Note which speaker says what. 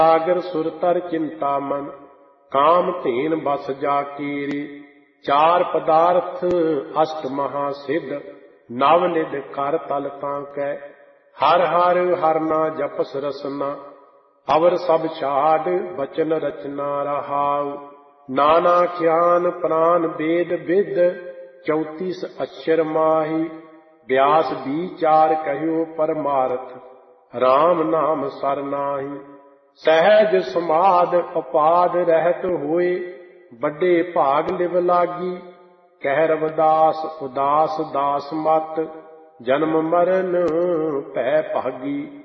Speaker 1: सागर सुर तर चिंता मन, काम धेन बस जा कीरी। चार पदार्थ अष्ट महासिद्ध, नव निध कर तल तांकै। हर हर हर ना जपस रसना, अवर सब छाड़ बचन रचना रहाउ। नाना ज्ञान प्राण वेद विद, 34 अक्षर माही। व्यास विचार कहियो परमार्थ, राम नाम सर नाहि। सहज समाध अपाद रहत होए, बड़े भाग लिव लागी। कह रविदास उदास दास मत, जन्म मरण भय भागी।